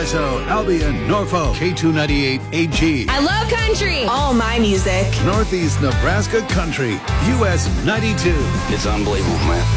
Progresso, Albion, Norfolk, K298 AG. I love country. All my music. Northeast Nebraska Country, US 92. It's unbelievable, man.